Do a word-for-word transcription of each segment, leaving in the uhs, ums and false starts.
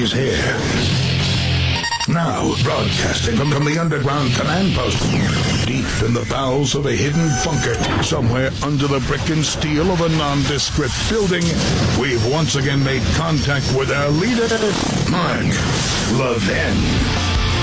is here. Now, broadcasting from, from the underground command post, deep in the bowels of a hidden bunker, somewhere under the brick and steel of a nondescript building, we've once again made contact with our leader, Mark Levin.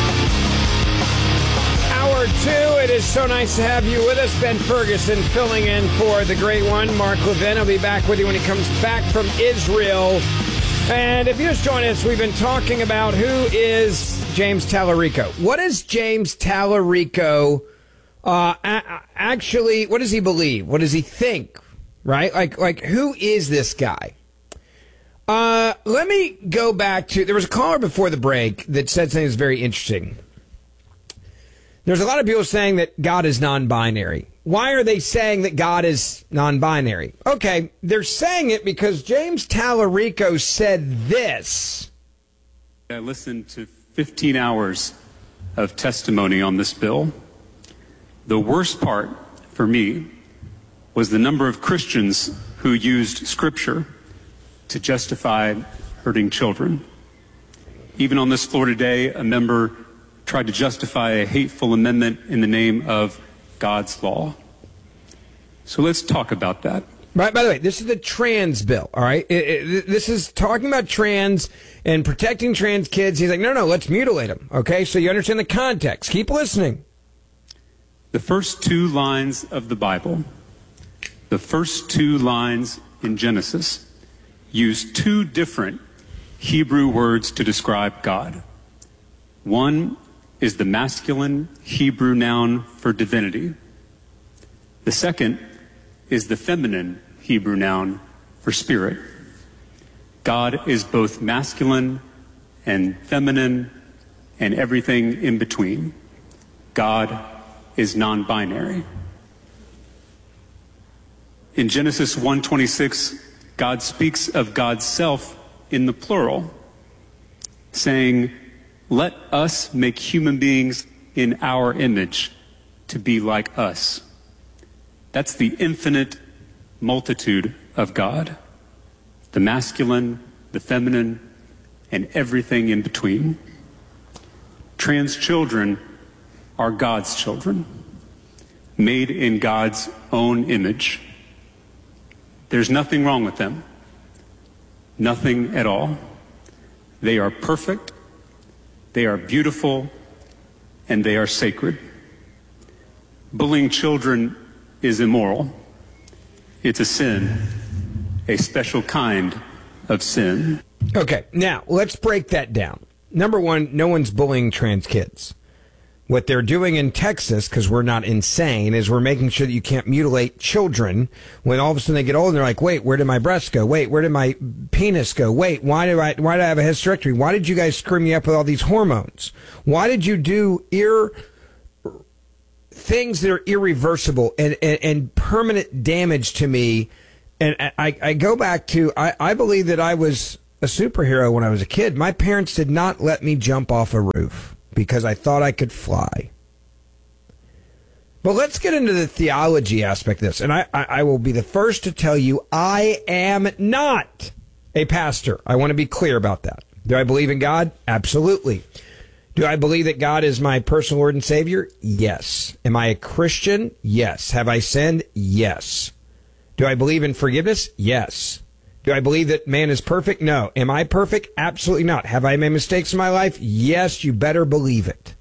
Hour two, it is so nice to have you with us. Ben Ferguson filling in for the great one, Mark Levin. I'll be back with you when he comes back from Israel. And if you just joined us, we've been talking about who is James Tallarico. What is James Tallarico uh, a- actually, what does he believe? What does he think? Right? Like, like who is this guy? Uh, let me go back to, there was a caller before the break that said something that's very interesting. There's a lot of people saying that God is non-binary. Why are they saying that God is non-binary? Okay, they're saying it because James Tallarico said this. I listened to fifteen hours of testimony on this bill. The worst part for me was the number of Christians who used Scripture to justify hurting children. Even on this floor today, a member tried to justify a hateful amendment in the name of God's law. So let's talk about that. Right. By the way, this is the trans bill, all right? It, it, this is talking about trans and protecting trans kids. He's like, no, no, let's mutilate them, okay? So you understand the context. Keep listening. The first two lines of the Bible, the first two lines in Genesis, use two different Hebrew words to describe God. One is the masculine Hebrew noun for divinity. The second is the feminine Hebrew noun for spirit. God is both masculine and feminine and everything in between. God is non-binary. In Genesis one twenty-six, God speaks of God's self in the plural, saying, "Let us make human beings in our image to be like us." That's the infinite multitude of God, the masculine, the feminine, and everything in between. Trans children are God's children, made in God's own image. There's nothing wrong with them, nothing at all. They are perfect. They are beautiful, and they are sacred. Bullying children is immoral. It's a sin, a special kind of sin. Okay, now let's break that down. Number one, no one's bullying trans kids. What they're doing in Texas, because we're not insane, is we're making sure that you can't mutilate children when all of a sudden they get old and they're like, wait, where did my breasts go? Wait, where did my penis go? Wait, why do I, why do I have a hysterectomy? Why did you guys screw me up with all these hormones? Why did you do ir, things that are irreversible and, and, and permanent damage to me? And I, I go back to, I, I believe that I was a superhero when I was a kid. My parents did not let me jump off a roof because I thought I could fly. But let's get into the theology aspect of this. And I, I, I will be the first to tell you, I am not a pastor. I want to be clear about that. Do I believe in God? Absolutely. Do I believe that God is my personal Lord and Savior? Yes. Am I a Christian? Yes. Have I sinned? Yes. Do I believe in forgiveness? Yes. Do I believe that man is perfect? No. Am I perfect? Absolutely not. Have I made mistakes in my life? Yes, you better believe it.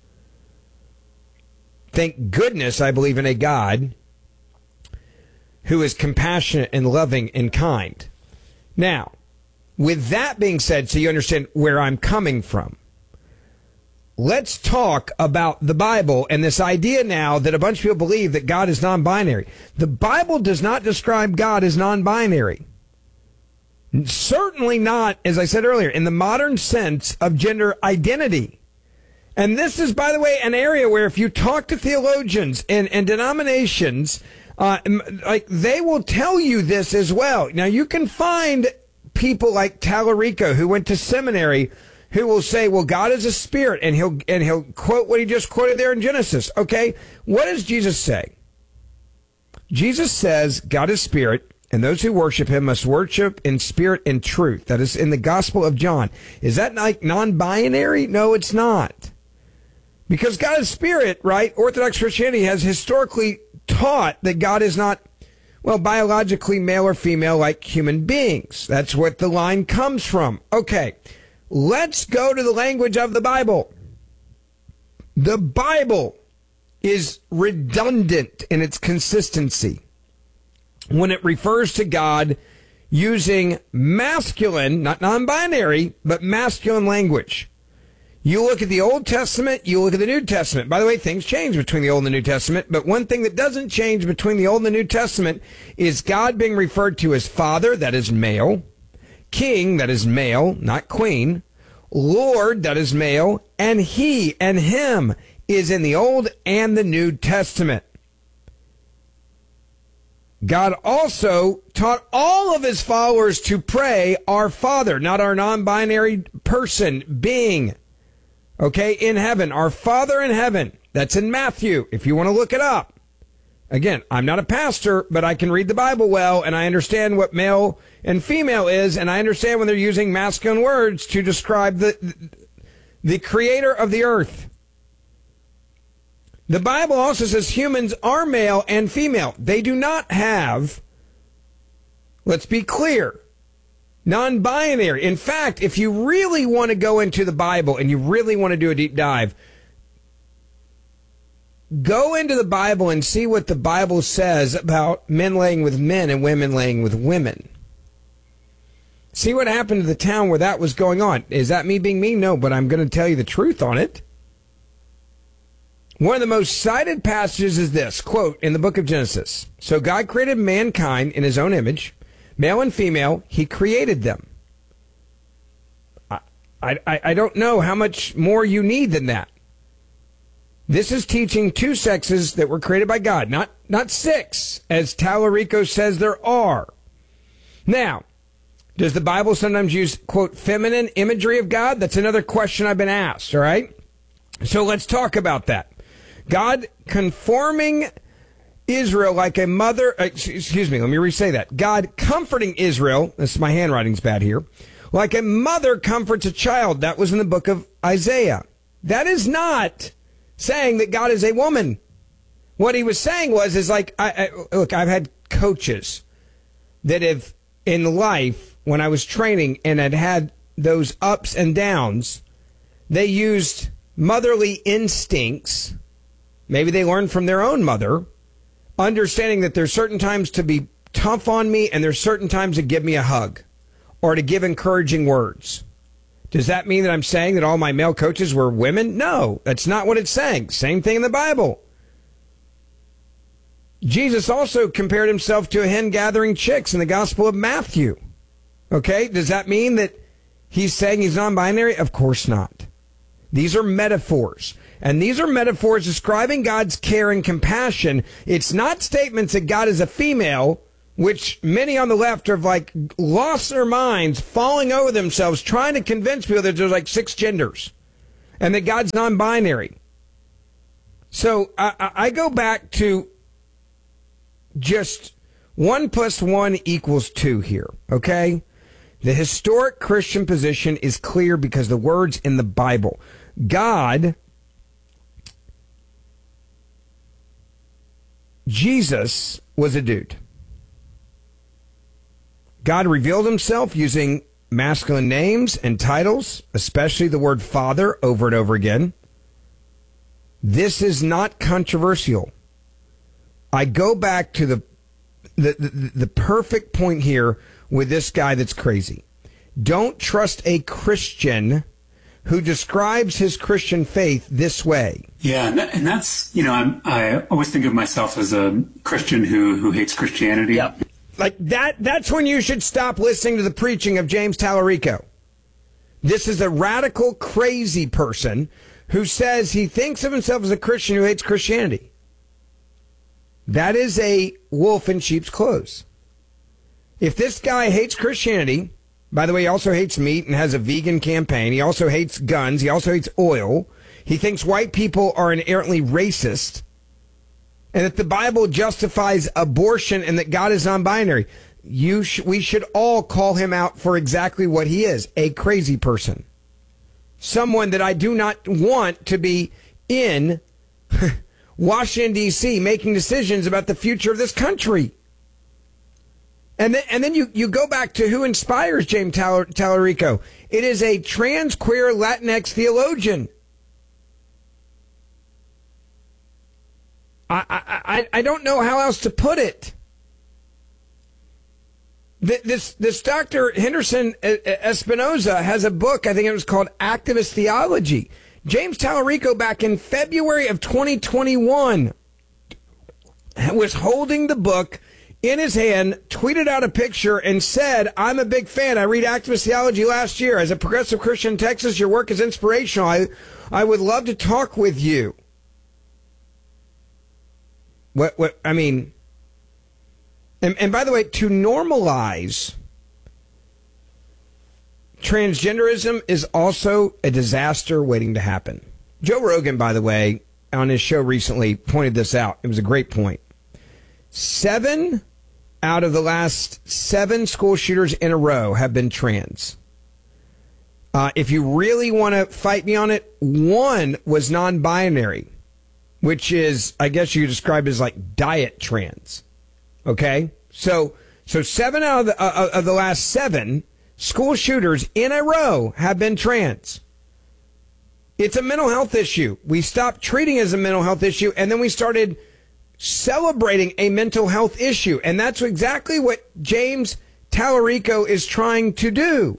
Thank goodness I believe in a God who is compassionate and loving and kind. Now, with that being said, so you understand where I'm coming from, let's talk about the Bible and this idea now that a bunch of people believe that God is non-binary. The Bible does not describe God as non-binary. Certainly not, as I said earlier, in the modern sense of gender identity. And this is, by the way, an area where if you talk to theologians and, and denominations, uh, like they will tell you this as well. Now, you can find people like Tallarico who went to seminary who will say, well, God is a spirit, and he'll and he'll quote what he just quoted there in Genesis. Okay, what does Jesus say? Jesus says God is spirit, and those who worship him must worship in spirit and truth. That is in the Gospel of John. Is that like non-binary? No, it's not. Because God is spirit, right? Orthodox Christianity has historically taught that God is not, well, biologically male or female like human beings. That's what the line comes from. Okay, let's go to the language of the Bible. The Bible is redundant in its consistency when it refers to God using masculine, not non-binary, but masculine language. You look at the Old Testament, you look at the New Testament. By the way, things change between the Old and the New Testament, but one thing that doesn't change between the Old and the New Testament is God being referred to as Father, that is male, King, that is male, not queen, Lord, that is male, and he and him is in the Old and the New Testament. God also taught all of his followers to pray, our Father, not our non-binary person, being, okay, in heaven, our Father in heaven. That's in Matthew, if you want to look it up. Again, I'm not a pastor, but I can read the Bible well, and I understand what male and female is, and I understand when they're using masculine words to describe the, the creator of the earth. The Bible also says humans are male and female. They do not have, let's be clear, non-binary. In fact, if you really want to go into the Bible and you really want to do a deep dive, go into the Bible and see what the Bible says about men laying with men and women laying with women. See what happened to the town where that was going on. Is that me being mean? No, but I'm going to tell you the truth on it. One of the most cited passages is this, quote, in the book of Genesis. So God created mankind in his own image, male and female, he created them. I, I, I don't know how much more you need than that. This is teaching two sexes that were created by God, not, not six, as Tallarico says there are. Now, does the Bible sometimes use, quote, feminine imagery of God? That's another question I've been asked, all right? So let's talk about that. God conforming Israel like a mother, excuse me, let me re-say that. God comforting Israel, this my handwriting's bad here, like a mother comforts a child. That was in the book of Isaiah. That is not saying that God is a woman. What he was saying was, is like, I, I, look, I've had coaches that have, in life, when I was training and had had those ups and downs, they used motherly instincts. Maybe they learned from their own mother, understanding that there's certain times to be tough on me and there's certain times to give me a hug or to give encouraging words. Does that mean that I'm saying that all my male coaches were women? No, that's not what it's saying. Same thing in the Bible. Jesus also compared himself to a hen gathering chicks in the Gospel of Matthew. Okay, does that mean that he's saying he's non-binary? Of course not. These are metaphors. And these are metaphors describing God's care and compassion. It's not statements that God is a female, which many on the left have like lost their minds, falling over themselves, trying to convince people that there's like six genders and that God's non-binary. So I, I go back to just one plus one equals two here, okay? The historic Christian position is clear because the words in the Bible. God, Jesus was a dude. God revealed himself using masculine names and titles, especially the word Father over and over again. This is not controversial. I go back to the the, the the perfect point here with this guy that's crazy. Don't trust a Christian who describes his Christian faith this way. Yeah, and, that, and that's, you know, I'm, I always think of myself as a Christian who, who hates Christianity. Yep. Like that, that's when you should stop listening to the preaching of James Tallarico. This is a radical, crazy person who says he thinks of himself as a Christian who hates Christianity. That is a wolf in sheep's clothes. If this guy hates Christianity, by the way, he also hates meat and has a vegan campaign. He also hates guns. He also hates oil. He thinks white people are inherently racist and that the Bible justifies abortion and that God is non-binary. you sh- we should all call him out for exactly what he is, a crazy person. Someone that I do not want to be in Washington, D C, making decisions about the future of this country. And then, and then you, you go back to who inspires James Tal- Tallarico. It is a trans, queer, Latinx theologian. I, I, I don't know how else to put it. This this Doctor Henderson Espinoza has a book, I think it was called Activist Theology. James Tallarico, back in February of twenty twenty-one, was holding the book in his hand, tweeted out a picture, and said, I'm a big fan. I read Activist Theology last year. As a progressive Christian in Texas, your work is inspirational. I, I would love to talk with you. What, what, I mean... And, and by the way, to normalize transgenderism is also a disaster waiting to happen. Joe Rogan, by the way, on his show recently pointed this out. It was a great point. Seven out of the last seven school shooters in a row have been trans. Uh, if you really want to fight me on it, one was non-binary, which is, I guess you could describe as like diet trans. Okay, so so seven out of the, uh, of the last seven school shooters in a row have been trans. It's a mental health issue. We stopped treating it as a mental health issue, and then we started celebrating a mental health issue, and that's exactly what James Tallarico is trying to do.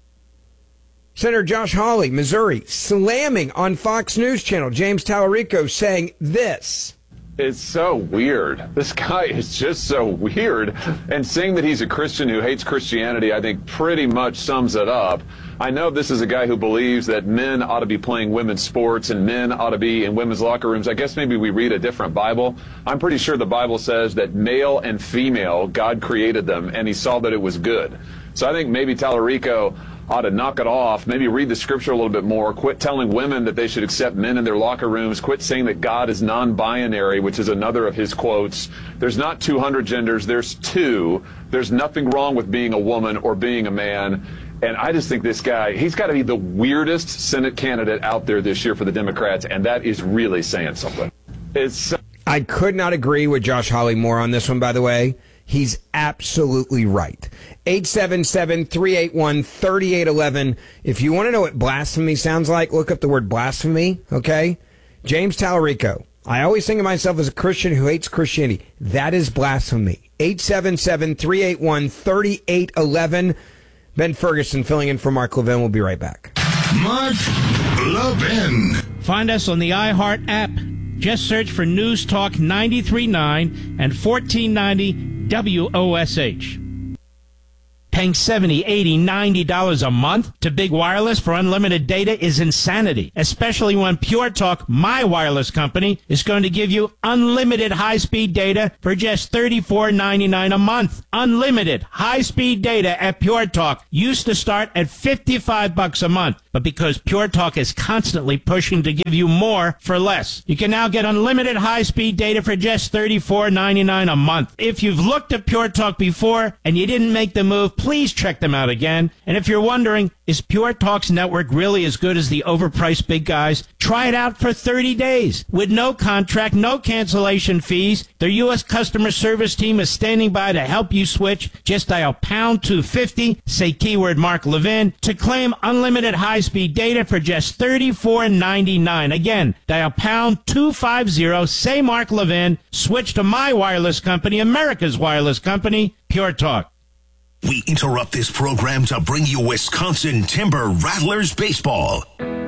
Senator Josh Hawley, Missouri, slamming on Fox News Channel. James Tallarico saying this. It's so weird. This guy is just so weird. And saying that he's a Christian who hates Christianity, I think pretty much sums it up. I know this is a guy who believes that men ought to be playing women's sports and men ought to be in women's locker rooms. I guess maybe we read a different Bible. I'm pretty sure the Bible says that male and female, God created them, and he saw that it was good. So I think maybe Tallarico ought to knock it off, maybe read the scripture a little bit more, quit telling women that they should accept men in their locker rooms, quit saying that God is non-binary, which is another of his quotes. There's not two hundred genders, there's two. There's nothing wrong with being a woman or being a man. And I just think this guy, he's got to be the weirdest Senate candidate out there this year for the Democrats, and that is really saying something. It's I could not agree with Josh Hawley more on this one, by the way. He's absolutely right. eight seven seven, three eight one, three eight one one. If you want to know what blasphemy sounds like, look up the word blasphemy, okay? James Tallarico. I always think of myself as a Christian who hates Christianity. That is blasphemy. eight seven seven, three eight one, three eight one one. Ben Ferguson filling in for Mark Levin. We'll be right back. Mark Levin. Find us on the iHeart app. Just search for News Talk ninety-three point nine and fourteen ninety W O S H. Paying seventy dollars, eighty dollars, ninety dollars a month to Big Wireless for unlimited data is insanity, especially when Pure Talk, my wireless company, is going to give you unlimited high-speed data for just thirty-four ninety-nine a month. Unlimited high-speed data at Pure Talk used to start at fifty-five bucks a month, but because Pure Talk is constantly pushing to give you more for less, you can now get unlimited high-speed data for just thirty-four ninety-nine a month. If you've looked at Pure Talk before and you didn't make the move, please check them out again. And if you're wondering, is Pure Talk's network really as good as the overpriced big guys? Try it out for thirty days with no contract, no cancellation fees. Their U S customer service team is standing by to help you switch. Just dial pound two fifty, say keyword Mark Levin to claim unlimited high-speed data for just thirty-four ninety-nine. Again, dial pound two fifty, say Mark Levin, switch to my wireless company, America's wireless company, Pure Talk. We interrupt this program to bring you Wisconsin Timber Rattlers baseball.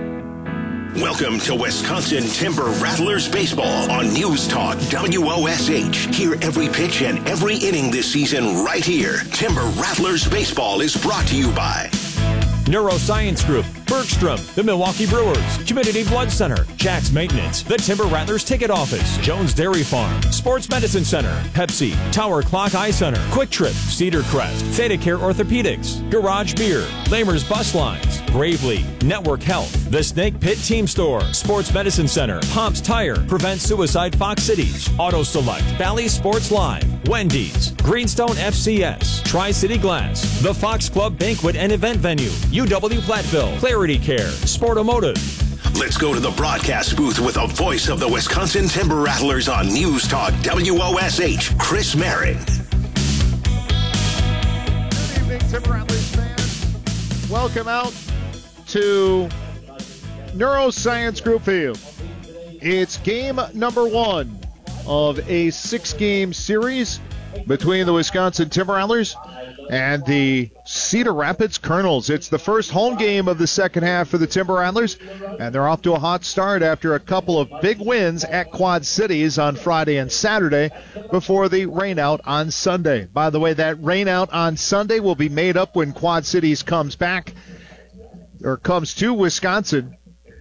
Welcome to Wisconsin Timber Rattlers baseball on News Talk W O S H. Hear every pitch and every inning this season right here. Timber Rattlers baseball is brought to you by Neuroscience Group, Bergstrom, the Milwaukee Brewers, Community Blood Center, Jack's Maintenance, the Timber Rattlers Ticket Office, Jones Dairy Farm, Sports Medicine Center, Pepsi, Tower Clock Eye Center, Quick Trip, Cedar Crest, Theta Care Orthopedics, Garage Beer, Lamer's Bus Lines, Gravely, Network Health, The Snake Pit Team Store, Sports Medicine Center, Hobbs Tire, Prevent Suicide Fox Cities, Auto Select, Valley Sports Live, Wendy's, Greenstone F C S, Tri-City Glass, the Fox Club Banquet and Event Venue, U W Platteville, Clarity Care, Sportomotive. Let's go to the broadcast booth with the voice of the Wisconsin Timber Rattlers on News Talk W O S H, Chris Marin. Good evening, Timber Rattlers fans. Welcome out to Neuroscience Group Field. It's game number one of a six-game series between the Wisconsin Timber Rattlers and the Cedar Rapids Colonels. It's the first home game of the second half for the Timber Rattlers, and they're off to a hot start after a couple of big wins at Quad Cities on Friday and Saturday before the rainout on Sunday. By the way, that rainout on Sunday will be made up when Quad Cities comes back, or comes to Wisconsin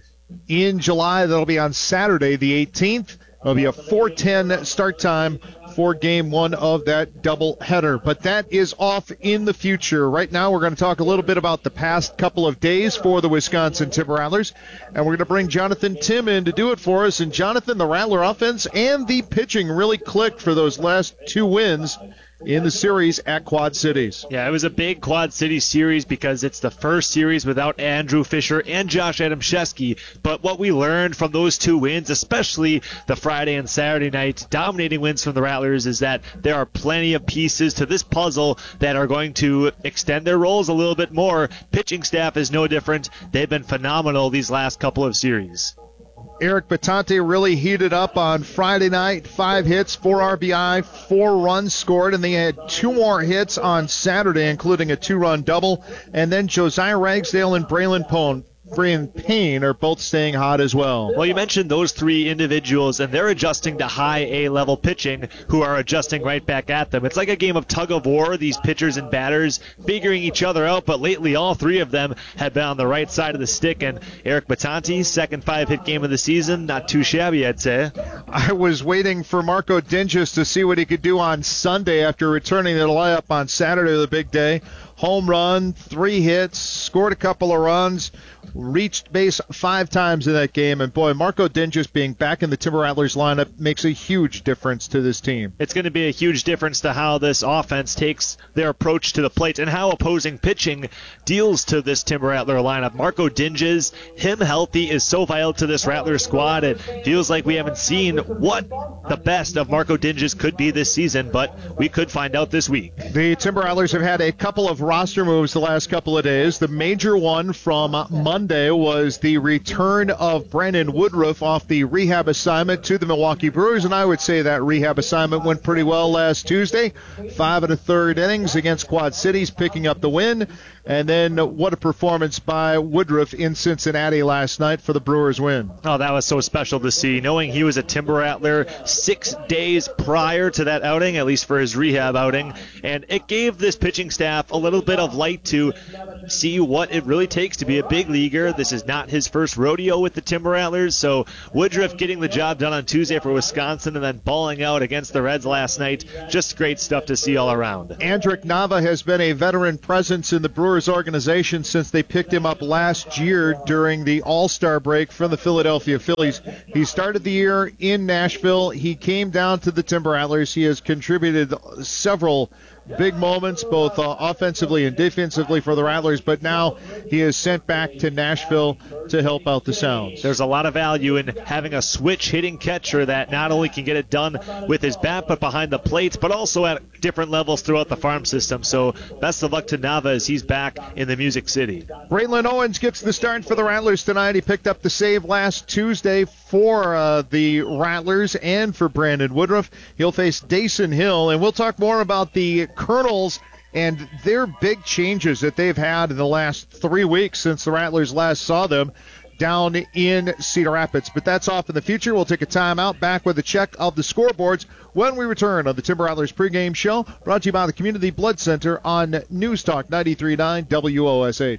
in July. That'll be on Saturday the eighteenth. It'll be a four ten start time for game one of that doubleheader. But that is off in the future. Right now we're going to talk a little bit about the past couple of days for the Wisconsin Timber Rattlers. And we're going to bring Jonathan Tim in to do it for us. And Jonathan, the Rattler offense and the pitching really clicked for those last two wins in the series at Quad Cities. Yeah, it was a big Quad Cities series because it's the first series without Andrew Fisher and Josh Adamczewski. But what we learned from those two wins, especially the Friday and Saturday night dominating wins from the Rattlers, is that there are plenty of pieces to this puzzle that are going to extend their roles a little bit more. Pitching staff is no different. They've been phenomenal these last couple of series. Eric Batante really heated up on Friday night. Five hits, four R B I, four runs scored, and they had two more hits on Saturday, including a two-run double. And then Josiah Ragsdale and Braylon Pone. Brian Payne are both staying hot as well. Well, you mentioned those three individuals, and they're adjusting to high A-level pitching, who are adjusting right back at them. It's like a game of tug-of-war, these pitchers and batters figuring each other out, but lately all three of them have been on the right side of the stick, and Eric Batante, second five-hit game of the season, not too shabby, I'd say. I was waiting for Marco Dinges to see what he could do on Sunday after returning to the lineup on Saturday, the big day. Home run, three hits, scored a couple of runs, reached base five times in that game. And, boy, Marco Dinges being back in the Timber Rattlers lineup makes a huge difference to this team. It's going to be a huge difference to how this offense takes their approach to the plate and how opposing pitching deals to this Timber Rattler lineup. Marco Dinges, him healthy, is so vital to this Rattler squad. It feels like we haven't seen what the best of Marco Dinges could be this season, but we could find out this week. The Timber Rattlers have had a couple of roster moves the last couple of days. The major one from Monday was the return of Brandon Woodruff off the rehab assignment to the Milwaukee Brewers, and I would say that rehab assignment went pretty well last Tuesday. Five and a third innings against Quad Cities, picking up the win. And then what a performance by Woodruff in Cincinnati last night for the Brewers win. Oh, that was so special to see, knowing he was a Timber Rattler six days prior to that outing, at least for his rehab outing. And it gave this pitching staff a little bit of light to see what it really takes to be a big leaguer. This is not his first rodeo with the Timber Rattlers, so Woodruff getting the job done on Tuesday for Wisconsin and then balling out against the Reds last night. Just great stuff to see all around. Andrick Nava has been a veteran presence in the Brewers organization since they picked him up last year during the All-Star break from the Philadelphia Phillies. He started the year in Nashville. He came down to the Timber Rattlers. He has contributed several big moments, both uh, offensively and defensively for the Rattlers, but now he is sent back to Nashville to help out the Sounds. There's a lot of value in having a switch-hitting catcher that not only can get it done with his bat, but behind the plate, but also at different levels throughout the farm system. So best of luck to Nava as he's back in the Music City. Braylon Owens gets the start for the Rattlers tonight. He picked up the save last Tuesday for uh, the Rattlers and for Brandon Woodruff. He'll face Dason Hill, and we'll talk more about the Colonels and their big changes that they've had in the last three weeks since the Rattlers last saw them down in Cedar Rapids. But that's off in the future. We'll take a timeout, back with a check of the scoreboards when we return on the Timber Rattlers pregame show, brought to you by the Community Blood Center on News Talk ninety-three point nine W O S H.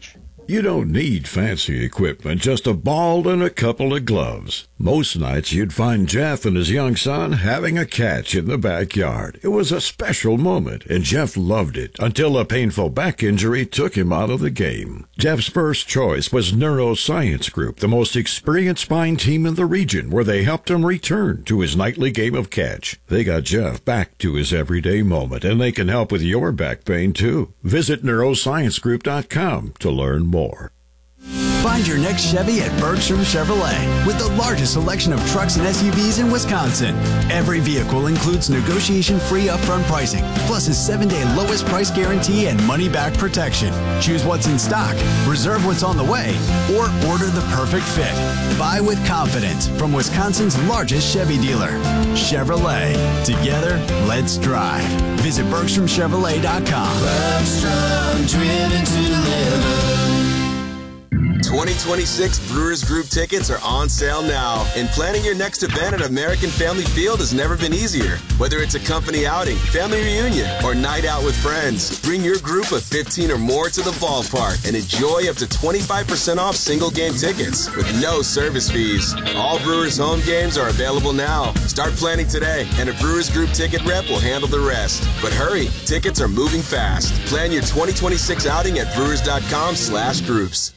You don't need fancy equipment, just a ball and a couple of gloves. Most nights you'd find Jeff and his young son having a catch in the backyard. It was a special moment, and Jeff loved it until a painful back injury took him out of the game. Jeff's first choice was Neuroscience Group, the most experienced spine team in the region, where they helped him return to his nightly game of catch. They got Jeff back to his everyday moment, and they can help with your back pain, too. Visit neuroscience group dot com to learn more. Find your next Chevy at Bergstrom Chevrolet with the largest selection of trucks and S U Vs in Wisconsin. Every vehicle includes negotiation-free upfront pricing, plus a seven-day lowest price guarantee and money-back protection. Choose what's in stock, reserve what's on the way, or order the perfect fit. Buy with confidence from Wisconsin's largest Chevy dealer. Chevrolet. Together, let's drive. Visit Bergstrom Chevrolet dot com. Bergstrom, driven to deliver. twenty twenty-six Brewers Group tickets are on sale now, and planning your next event at American Family Field has never been easier. Whether it's a company outing, family reunion, or night out with friends, bring your group of fifteen or more to the ballpark and enjoy up to twenty-five percent off single game tickets with no service fees. All Brewers home games are available now. Start planning today, and a Brewers Group ticket rep will handle the rest. But hurry, tickets are moving fast. Plan your twenty twenty-six outing at brewers dot com slash groups.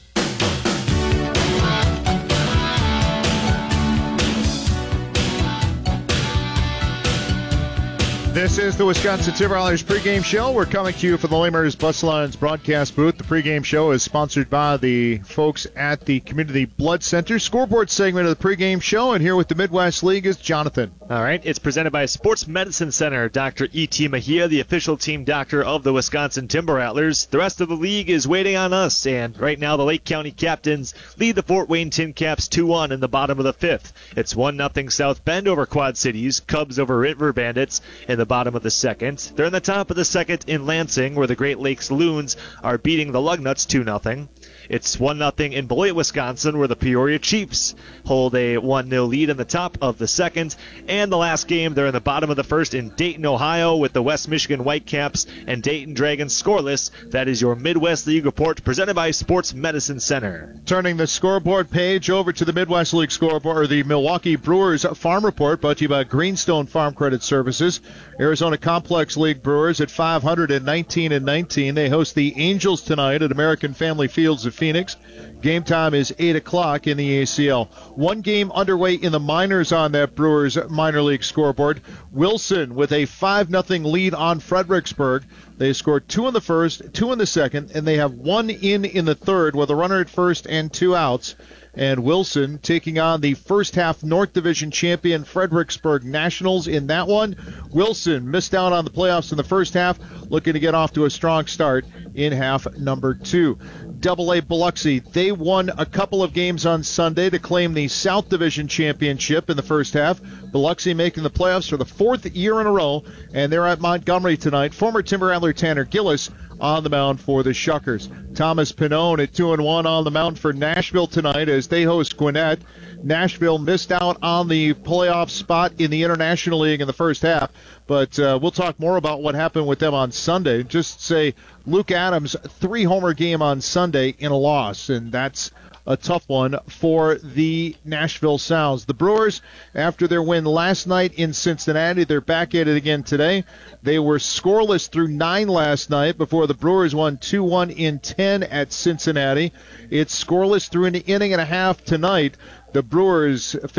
This is the Wisconsin Timber Rattlers pregame show. We're coming to you from the Lamers Bus Lines broadcast booth. The pregame show is sponsored by the folks at the Community Blood Center. Scoreboard segment of the pregame show, and here with the Midwest League is Jonathan. All right, it's presented by Sports Medicine Center. Doctor E T. Mejia, the official team doctor of the Wisconsin Timber Rattlers. The rest of the league is waiting on us, and right now the Lake County Captains lead the Fort Wayne Tin Caps two one in the bottom of the fifth. It's one nothing South Bend over Quad Cities, Cubs over River Bandits in the bottom of the second. They're in the top of the second in Lansing, where the Great Lakes Loons are beating the Lugnuts two nothing. It's one nothing in Beloit, Wisconsin, where the Peoria Chiefs hold a one nil lead in the top of the second. And the last game, they're in the bottom of the first in Dayton, Ohio, with the West Michigan Whitecaps and Dayton Dragons scoreless. That is your Midwest League report presented by Sports Medicine Center. Turning the scoreboard page over to the Midwest League scoreboard, or the Milwaukee Brewers Farm Report, brought to you by Greenstone Farm Credit Services. Arizona Complex League Brewers at five hundred nineteen and nineteen. They host the Angels tonight at American Family Fields of Phoenix. Game time is eight o'clock in the A C L. One game underway in the minors on that Brewers minor league scoreboard. Wilson with a five nothing lead on Fredericksburg. They scored two in the first, two in the second, and they have one in in the third with a runner at first and two outs. And Wilson taking on the first half North Division champion Fredericksburg Nationals in that one. Wilson missed out on the playoffs in the first half, looking to get off to a strong start in half number two. Double A Biloxi, they won a couple of games on Sunday to claim the South Division championship in the first half. Biloxi making the playoffs for the fourth year in a row, and they're at Montgomery tonight. Former Timber Rattler Tanner Gillis on the mound for the Shuckers. Thomas Pannone at two and one on the mound for Nashville tonight as they host Gwinnett. Nashville missed out on the playoff spot in the International League in the first half, but uh, we'll talk more about what happened with them on Sunday. Just say Luke Adams, three-homer game on Sunday in a loss, and that's a tough one for the Nashville Sounds. The Brewers, after their win last night in Cincinnati, they're back at it again today. They were scoreless through nine last night before the Brewers won two one in ten at Cincinnati. It's scoreless through an inning and a half tonight. The Brewers